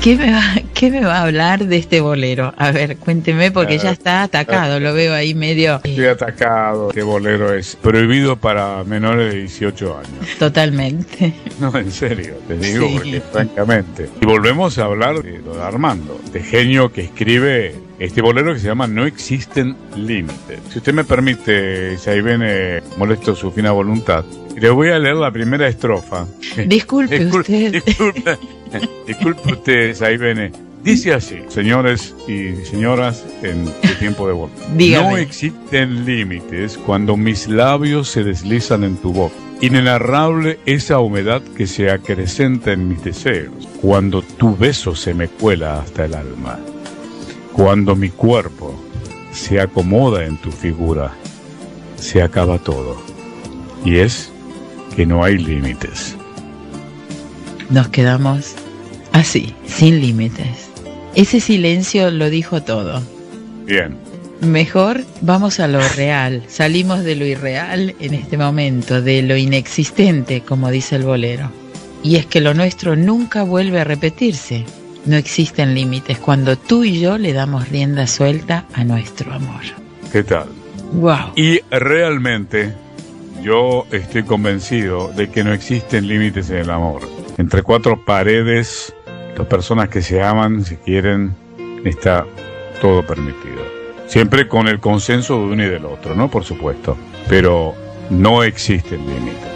¿Qué me va a hablar de este bolero? A ver, cuénteme, porque ya está atacado, lo veo ahí medio... Estoy atacado. Este bolero es prohibido para menores de 18 años. Totalmente. No, en serio, te digo, Sí. porque francamente. Y volvemos a hablar de lo de Armando, de genio que escribe este bolero que se llama No existen límites. Si usted me permite, Saibene, molesto su fina voluntad, le voy a leer la primera estrofa. Disculpe usted. Disculpe usted, Saibene. Dice así, señores y señoras, en el tiempo de voto. Dígame. No existen límites cuando mis labios se deslizan en tu boca. Inenarrable esa humedad que se acrecenta en mis deseos. Cuando tu beso se me cuela hasta el alma. Cuando mi cuerpo se acomoda en tu figura, se acaba todo. Y es que no hay límites. Nos quedamos así, sin límites. Ese silencio lo dijo todo. Bien. Mejor vamos a lo real. Salimos de lo irreal en este momento, de lo inexistente, como dice el bolero. Y es que lo nuestro nunca vuelve a repetirse. No existen límites cuando tú y yo le damos rienda suelta a nuestro amor. ¿Qué tal? Wow. Y realmente yo estoy convencido de que no existen límites en el amor. Entre cuatro paredes, dos personas que se aman, si quieren, está todo permitido. Siempre con el consenso de uno y del otro, ¿no? Por supuesto. Pero no existen límites.